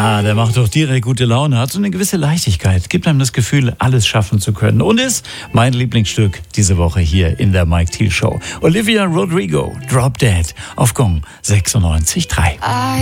Ja, der macht doch direkt gute Laune, hat so eine gewisse Leichtigkeit, gibt einem das Gefühl, alles schaffen zu können und ist mein Lieblingsstück diese Woche hier in der Mike Thiel Show. Olivia Rodrigo, Drop Dead auf Gong 96.3.